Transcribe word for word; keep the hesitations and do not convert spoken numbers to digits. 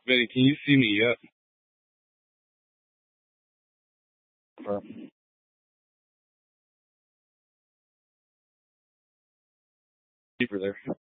Vinny, can you see me yet? Keeper there.